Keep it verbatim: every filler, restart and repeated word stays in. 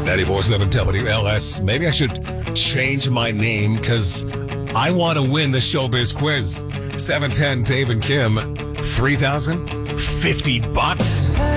ninety-four point seven W L S. Maybe I should change my name because I want to win the Showbiz Quiz. seven ten, Dave and Kim. three thousand fifty bucks.